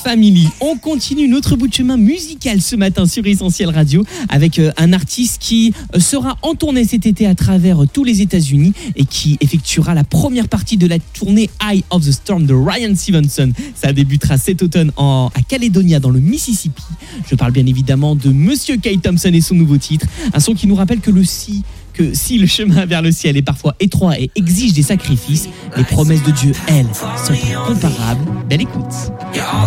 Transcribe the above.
Family. On continue notre bout de chemin musical ce matin sur Essentiel Radio avec un artiste qui sera en tournée cet été à travers tous les États-Unis et qui effectuera la première partie de la tournée Eye of the Storm de Ryan Stevenson. Ça débutera cet automne à Caledonia dans le Mississippi. Je parle bien évidemment de Monsieur Kate Thompson et son nouveau titre, un son qui nous rappelle que si le chemin vers le ciel est parfois étroit et exige des sacrifices, les promesses de Dieu, elles, sont incomparables. Belle écoute.